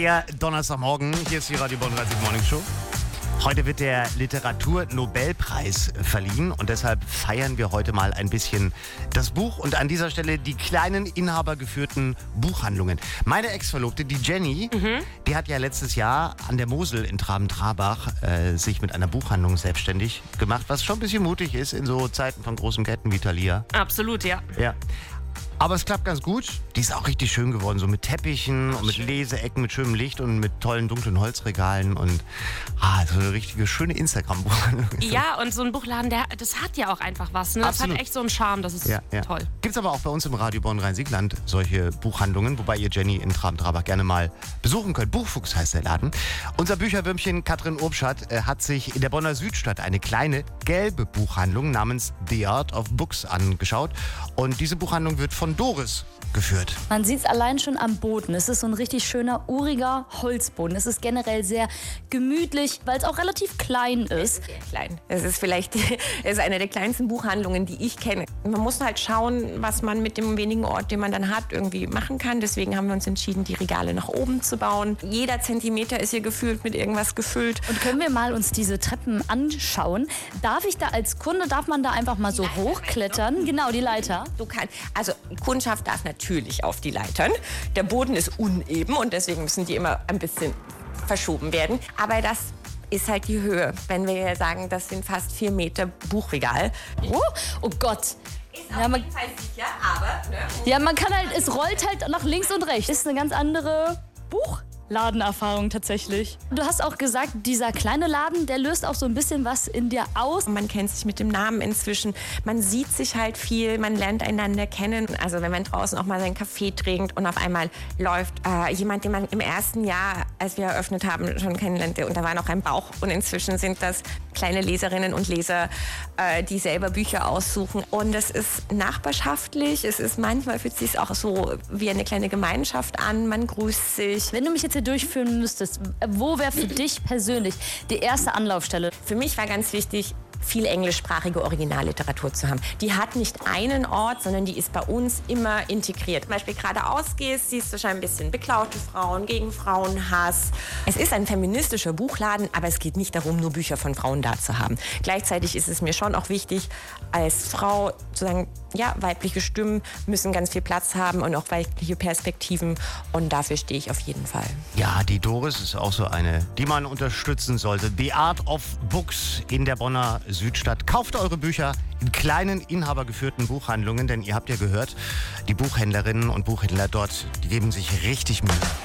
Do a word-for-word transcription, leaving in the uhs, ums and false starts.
der Donnerstagmorgen. Hier ist die Radio Bonn dreißig Morning Show. Heute wird der Literatur-Nobelpreis verliehen und deshalb feiern wir heute mal ein bisschen das Buch und an dieser Stelle die kleinen inhabergeführten Buchhandlungen. Meine Ex-Verlobte, die Jenny, mhm. die hat ja letztes Jahr an der Mosel in Traben-Trabach äh, sich mit einer Buchhandlung selbstständig gemacht, was schon ein bisschen mutig ist in so Zeiten von großen Ketten wie Thalia. Absolut, ja. Ja. Aber es klappt ganz gut. Die ist auch richtig schön geworden, so mit Teppichen und mit Leseecken, mit schönem Licht und mit tollen dunklen Holzregalen und ah, so eine richtige schöne Instagram-Buchhandlung. Ja, und so ein Buchladen, der, das hat ja auch einfach was. Ne? Das Absolut. hat echt so einen Charme, das ist ja, ja. toll. Gibt es aber auch bei uns im Radio Bonn Rhein-Sieg-Land solche Buchhandlungen, wobei ihr Jenny in Traben-Trabach gerne mal besuchen könnt. Buchfuchs heißt der Laden. Unser Bücherwürmchen Katrin Obschat äh, hat sich in der Bonner Südstadt eine kleine gelbe Buchhandlung namens The Art of Books angeschaut. Und diese Buchhandlung wird von Doris geführt. Man sieht es allein schon am Boden. Es ist so ein richtig schöner, uriger Holzboden. Es ist generell sehr gemütlich, weil es auch relativ klein ist. Es ist sehr klein. Es ist vielleicht es ist eine der kleinsten Buchhandlungen, die ich kenne. Man muss halt schauen, was man mit dem wenigen Ort, den man dann hat, irgendwie machen kann. Deswegen haben wir uns entschieden, die Regale nach oben zu bauen. Jeder Zentimeter ist hier gefühlt mit irgendwas gefüllt. Und können wir mal uns diese Treppen anschauen? Darf ich da als Kunde, darf man da einfach mal so Leiter, hochklettern? Genau, die Leiter. Du kannst, also Kundschaft darf natürlich auf die Leitern. Der Boden ist uneben und deswegen müssen die immer ein bisschen verschoben werden. Aber das ist halt die Höhe. Wenn wir sagen, das sind fast vier Meter Buchregal. Oh, oh Gott. Ist Ja, auf man, jeden Fall sicher, aber... Ne, ja, man kann halt, es rollt halt nach links und rechts. Ist eine ganz andere Buchladenerfahrung tatsächlich. Du hast auch gesagt, dieser kleine Laden, der löst auch so ein bisschen was in dir aus. Man kennt sich mit dem Namen inzwischen. Man sieht sich halt viel, man lernt einander kennen. Also wenn man draußen auch mal seinen Kaffee trinkt und auf einmal läuft äh, jemand, den man im ersten Jahr, als wir eröffnet haben, schon kennenlernte. Und da war noch ein Bauch. Und inzwischen sind das kleine Leserinnen und Leser, äh, die selber Bücher aussuchen. Und es ist nachbarschaftlich. Es ist manchmal fühlt es sich auch so wie eine kleine Gemeinschaft an. Man grüßt sich. Wenn du mich jetzt hier durchführen müsstest, wo wäre für dich persönlich die erste Anlaufstelle? Für mich war ganz wichtig, viel englischsprachige Originalliteratur zu haben. Die hat nicht einen Ort, sondern die ist bei uns immer integriert. Zum Beispiel geradeaus gehst, siehst du schon ein bisschen beklaute Frauen gegen Frauenhass. Es ist ein feministischer Buchladen, aber es geht nicht darum, nur Bücher von Frauen da zu haben. Gleichzeitig ist es mir schon auch wichtig, als Frau zu sagen, ja, weibliche Stimmen müssen ganz viel Platz haben und auch weibliche Perspektiven und dafür stehe ich auf jeden Fall. Ja, die Doris ist auch so eine, die man unterstützen sollte. The Art of Books in der Bonner Südstadt. Kauft eure Bücher in kleinen, inhabergeführten Buchhandlungen, denn ihr habt ja gehört, die Buchhändlerinnen und Buchhändler dort, die geben sich richtig Mühe.